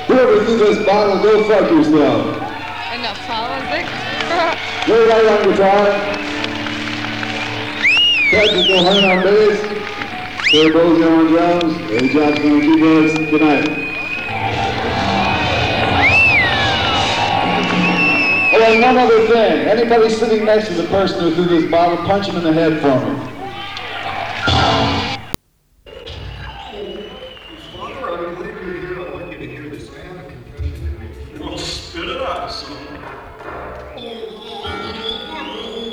Whoever threw this bottle, go fuck yourself. Enough politics. Ray Wright on guitar. Patrick O'Hearn on bass. Terry Bozier on drums. Eddie Johnson on keyboards. Good night. Oh, and one other thing. Anybody sitting next to the person who threw this bottle, punch him in the head for me. Father, I believe you're here. I want you to hear this man.